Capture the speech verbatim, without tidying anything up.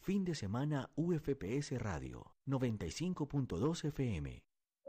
Fin de semana U F P S Radio noventa y cinco punto dos F M.